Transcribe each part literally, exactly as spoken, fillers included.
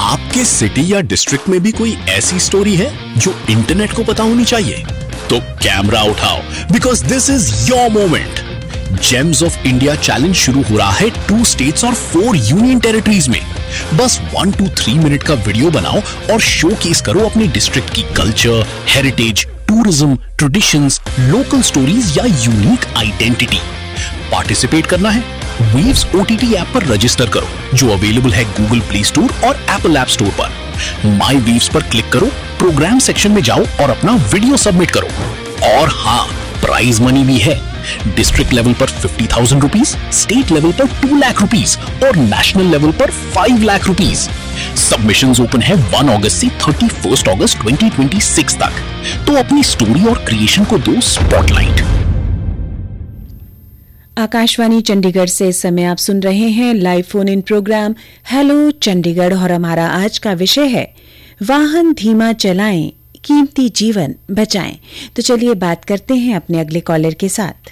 आपके सिटी या डिस्ट्रिक्ट में भी कोई ऐसी स्टोरी है जो इंटरनेट को पता होनी चाहिए? तो कैमरा उठाओ, because this is your moment. James of India challenge शुरू हो रहा है टू स्टेट्स और फोर यूनियन टेरिटरीज में। बस वन टू थ्री मिनट का वीडियो बनाओ और शोकेस करो अपने डिस्ट्रिक्ट की culture, heritage, tourism, traditions, local stories या यूनिक आइडेंटिटी। पार्टिसिपेट करना है? वीव्स ओटीटी ऐप पर रजिस्टर करो, जो अवेलेबल है गूगल प्ले स्टोर और एप्पल ऐप स्टोर पर। माई वीव्स पर क्लिक करो, प्रोग्राम सेक्शन में जाओ और अपना वीडियो सबमिट करो। और हाँ, प्राइज मनी भी है। डिस्ट्रिक्ट लेवल पर fifty thousand rupees, state level पर टू लाख रुपीज और नेशनल लेवल पर five lakh rupees. Submissions open है वन अगस्त से थर्टी फर्स्ट अगस्त ट्वेंटी ट्वेंटी सिक्स तक। तो अपनी स्टोरी और क्रिएशन को दो स्पॉटलाइट। आकाशवाणी चंडीगढ़ से इस समय आप सुन रहे हैं live phone in programme hello Chandigarh, और हमारा आज का विषय है वाहन धीमा चलाएं, कीमती जीवन बचाएं। तो चलिए बात करते हैं अपने अगले कॉलर के साथ।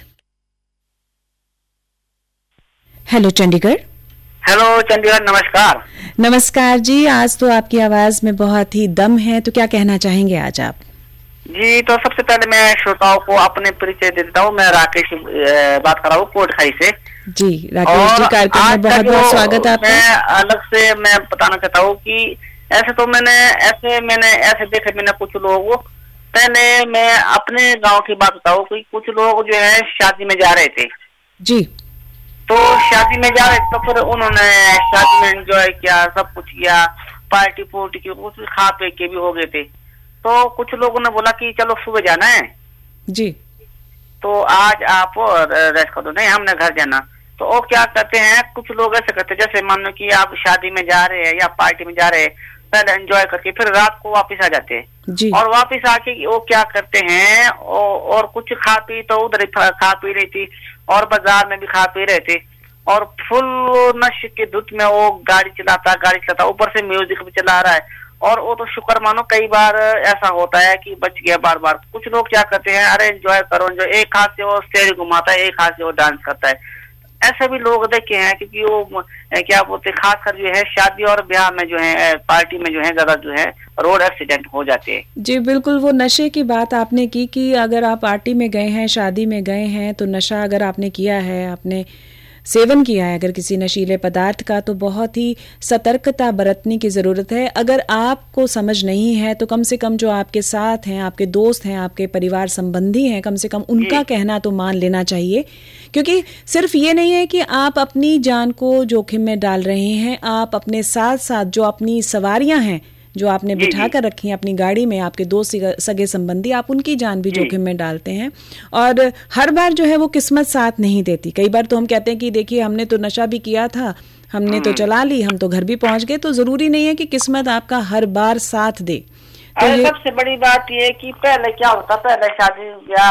हेलो चंडीगढ़। हेलो चंडीगढ़, नमस्कार। नमस्कार जी, आज तो आपकी आवाज में बहुत ही दम है, तो क्या कहना चाहेंगे आज आप? जी, तो सबसे पहले मैं श्रोताओं को अपने परिचय देता हूँ। मैं राकेश बात कर रहा हूँ कोटखाई से। जी राकेश जी, कार्यक्रम में बहुत बहुत स्वागत है आपका। मैं अलग से मैं बताना चाहता हूँ कि ऐसे तो मैंने ऐसे मैंने ऐसे देखे मैंने कुछ लोग, पहले मैं अपने गांव की बात बताऊँ कि कुछ लोग जो है शादी में जा रहे थे जी। तो शादी में जा रहे थे तो फिर उन्होंने शादी में एंजॉय किया, सब कुछ किया, पार्टी पुर्टी की, कुछ खा पी के भी हो गए थे। तो कुछ लोगों ने बोला कि चलो सुबह जाना है जी, तो आज आप रेस्ट कर दो। नहीं, हमने घर जाना। तो वो क्या करते हैं, कुछ लोग ऐसे करते हैं, जैसे मान लो कि आप शादी में जा रहे हैं या पार्टी में जा रहे हैं, पहले एंजॉय करके फिर रात को वापस आ जाते हैं जी। और वापस आके वो क्या करते हैं और, और कुछ खा पी तो उधर ही खा पी रही थी और बाजार में भी खा पी रहे थे और फुल नशे के धुत में वो गाड़ी चलाता गाड़ी चलाता ऊपर से म्यूजिक भी चला रहा है। और वो तो शुक्र मानो, कई बार ऐसा होता है कि बच गया बार बार। कुछ लोग क्या करते हैं, अरे एंजॉय करो, जो एक हाथ से वो स्टेरिंग घुमाता है, एक हाथ से वो डांस करता है। ऐसे भी लोग देखे हैं, क्योंकि वो क्या बोलते हैं, खासकर जो है शादी और ब्याह में जो है, पार्टी में जो है ज्यादा जो है रोड एक्सीडेंट हो जाते हैं। जी बिल्कुल, वो नशे की बात आपने की कि अगर आप पार्टी में गए हैं, शादी में गए हैं, तो नशा अगर आपने किया है, आपने सेवन किया है अगर किसी नशीले पदार्थ का, तो बहुत ही सतर्कता बरतने की ज़रूरत है। अगर आपको समझ नहीं है तो कम से कम जो आपके साथ हैं, आपके दोस्त हैं, आपके परिवार संबंधी हैं, कम से कम उनका कहना तो मान लेना चाहिए। क्योंकि सिर्फ ये नहीं है कि आप अपनी जान को जोखिम में डाल रहे हैं, आप अपने साथ साथ जो अपनी सवारियां हैं जो आपने बिठा कर रखी हैं अपनी गाड़ी में, आपके दोस्त सगे संबंधी, आप उनकी जान भी जोखिम में डालते हैं। और हर बार जो है वो किस्मत साथ नहीं देती। कई बार तो हम कहते हैं कि देखिए हमने तो नशा भी किया था, हमने तो चला ली, हम तो घर भी पहुंच गए। तो जरूरी नहीं है कि किस्मत आपका हर बार साथ दे। तो सबसे बड़ी बात ये है कि पहले क्या होता, पहले शादी या